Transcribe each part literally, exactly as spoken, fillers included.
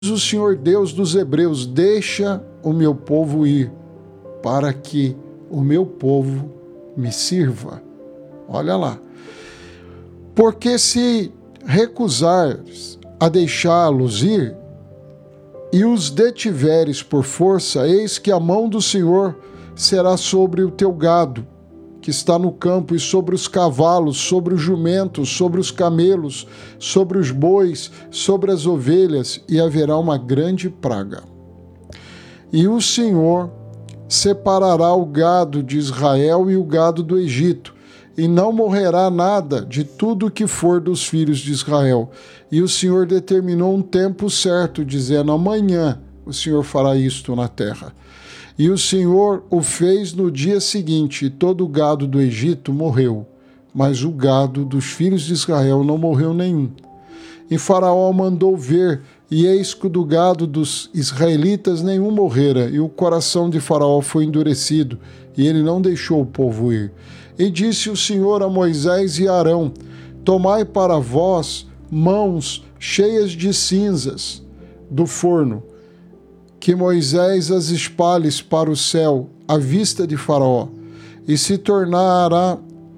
o Senhor Deus dos Hebreus, deixa o meu povo ir, para que o meu povo me sirva. Olha lá. Porque se recusares a deixá-los ir, e os detiveres por força, eis que a mão do Senhor será sobre o teu gado, que está no campo, e sobre os cavalos, sobre os jumentos, sobre os camelos, sobre os bois, sobre as ovelhas, e haverá uma grande praga. E o Senhor separará o gado de Israel e o gado do Egito, e não morrerá nada de tudo que for dos filhos de Israel. E o Senhor determinou um tempo certo, dizendo: amanhã o Senhor fará isto na terra. E o Senhor o fez no dia seguinte, e todo o gado do Egito morreu, mas o gado dos filhos de Israel não morreu nenhum. E Faraó mandou ver, e eis que do gado dos israelitas nenhum morrera, e o coração de Faraó foi endurecido, e ele não deixou o povo ir. E disse o Senhor a Moisés e Arão: tomai para vós mãos cheias de cinzas do forno, que Moisés as espalhes para o céu, à vista de Faraó, e se tornará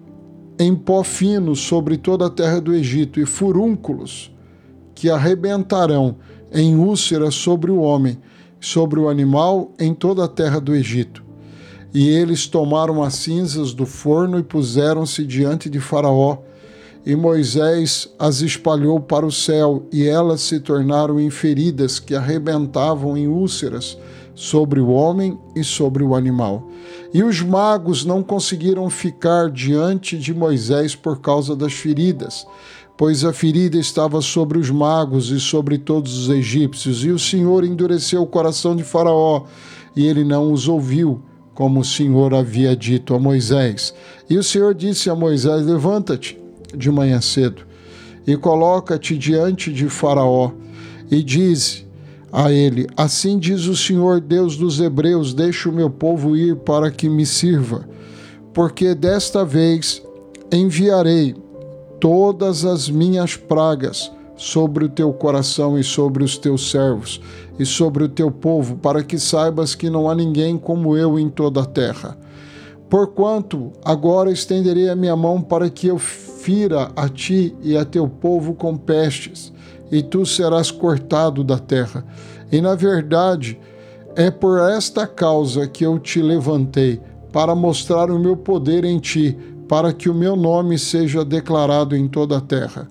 em pó fino sobre toda a terra do Egito, e furúnculos que arrebentarão em úlceras sobre o homem, sobre o animal, em toda a terra do Egito. E eles tomaram as cinzas do forno e puseram-se diante de Faraó, e Moisés as espalhou para o céu, e elas se tornaram em feridas que arrebentavam em úlceras sobre o homem e sobre o animal. E os magos não conseguiram ficar diante de Moisés por causa das feridas, pois a ferida estava sobre os magos e sobre todos os egípcios. E o Senhor endureceu o coração de Faraó, e ele não os ouviu, como o Senhor havia dito a Moisés. E o Senhor disse a Moisés: levanta-te de manhã cedo, e coloca-te diante de Faraó, e diz a ele: assim diz o Senhor Deus dos Hebreus, deixa o meu povo ir para que me sirva, porque desta vez enviarei todas as minhas pragas sobre o teu coração e sobre os teus servos e sobre o teu povo, para que saibas que não há ninguém como eu em toda a terra. Porquanto agora estenderei a minha mão para que eu fira a ti e a teu povo com pestes, e tu serás cortado da terra. E na verdade é por esta causa que eu te levantei, para mostrar o meu poder em ti, para que o meu nome seja declarado em toda a terra.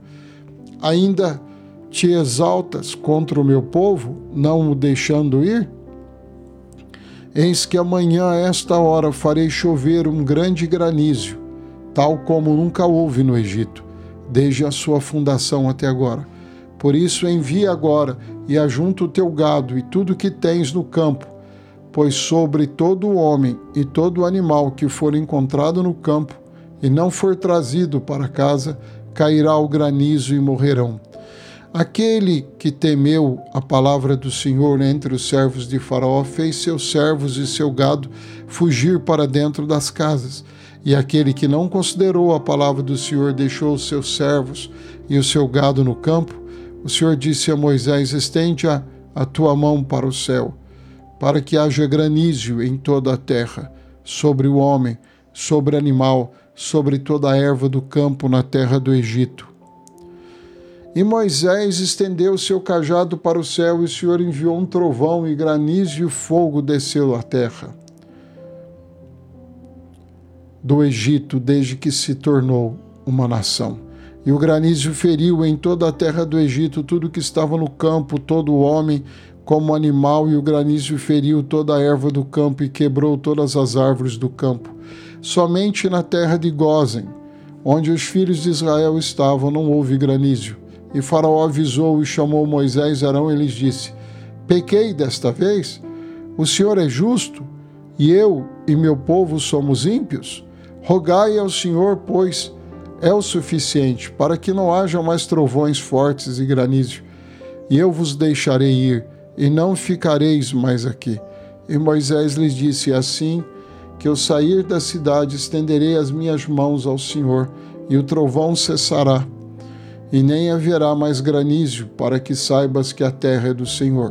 Ainda te exaltas contra o meu povo, não o deixando ir? Eis que amanhã a esta hora farei chover um grande granizo, tal como nunca houve no Egito, desde a sua fundação até agora. Por isso envia agora e ajunta o teu gado e tudo que tens no campo, pois sobre todo o homem e todo animal que for encontrado no campo e não for trazido para casa, cairá o granizo e morrerão. Aquele que temeu a palavra do Senhor entre os servos de Faraó fez seus servos e seu gado fugir para dentro das casas. E aquele que não considerou a palavra do Senhor deixou os seus servos e o seu gado no campo. O Senhor disse a Moisés: estende a, a tua mão para o céu, para que haja granizo em toda a terra, sobre o homem, sobre o animal, sobre toda a erva do campo na terra do Egito. E Moisés estendeu o seu cajado para o céu, e o Senhor enviou um trovão, e granizo e fogo desceu à terra do Egito, desde que se tornou uma nação. E o granizo feriu em toda a terra do Egito tudo que estava no campo, todo homem como animal, e o granizo feriu toda a erva do campo e quebrou todas as árvores do campo. Somente na terra de Gósen, onde os filhos de Israel estavam, não houve granizo. E Faraó avisou e chamou Moisés e Arão e lhes disse: pequei desta vez? O Senhor é justo, e eu e meu povo somos ímpios? Rogai ao Senhor, pois é o suficiente, para que não haja mais trovões fortes e granizo, e eu vos deixarei ir, e não ficareis mais aqui. E Moisés lhes disse: assim que eu sair da cidade, estenderei as minhas mãos ao Senhor, e o trovão cessará, e nem haverá mais granizo, para que saibas que a terra é do Senhor.